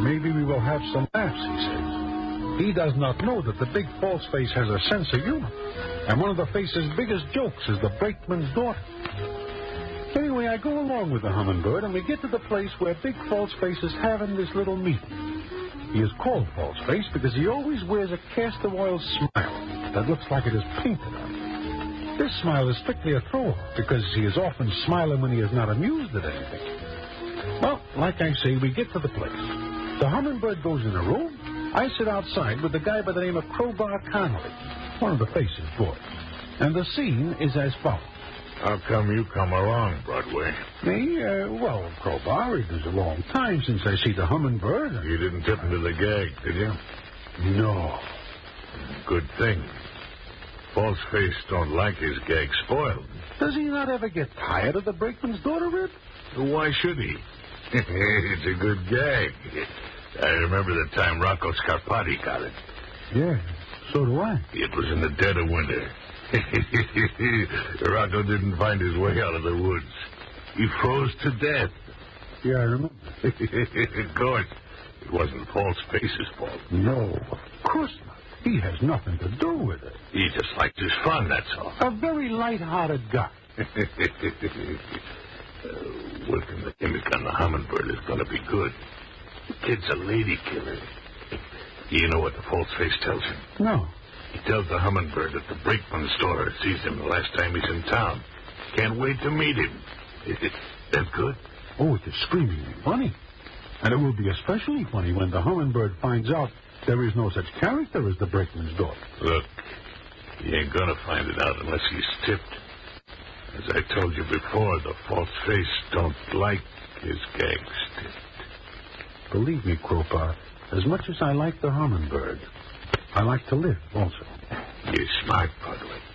maybe we will have some laughs, he says. He does not know that the big false face has a sense of humor. And one of the face's biggest jokes is the brakeman's daughter. Anyway, I go along with the hummingbird, and we get to the place where Big False Face is having this little meeting. He is called False Face because he always wears a castor oil smile that looks like it is painted on him. This smile is strictly a throw-off because he is often smiling when he is not amused at anything. Well, like I say, we get to the place. The hummingbird goes in a room. I sit outside with the guy by the name of Crowbar Connolly, one of the face's boys. And the scene is as follows. How come you come along, Broadway? Me? Well, Crowbar, it was a long time since I see the hummingbird. You didn't tip him to the gag, did you? No. Good thing. False Face don't like his gag spoiled. Does he not ever get tired of the brakeman's daughter, Rip? Why should he? It's a good gag. I remember the time Rocco Scarpati got it. Yeah, so do I. It was in the dead of winter. Rocco didn't find his way out of the woods. He froze to death. Yeah, I remember. Of course, it wasn't False Face's fault. No, of course not. He has nothing to do with it. He just liked his fun, that's all. A very light-hearted guy. Working the gimmick on the hummingbird is going to be good. The kid's a lady killer. You know what the False Face tells him? No. He tells the hummingbird that the brakeman's daughter sees him the last time he's in town. Can't wait to meet him. That's good. Oh, it is screamingly funny. And it will be especially funny when the hummingbird finds out there is no such character as the brakeman's daughter. Look, he ain't going to find it out unless he's tipped. As I told you before, the False Face don't like his gags tipped. Believe me, Crowbar, as much as I like the hummingbird, I like to live also. You're smart, Broadway.